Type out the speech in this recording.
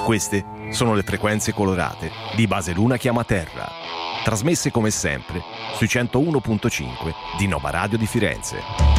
Queste sono le frequenze colorate di Base Luna Chiama Terra, trasmesse come sempre sui 101.5 di Nova Radio di Firenze.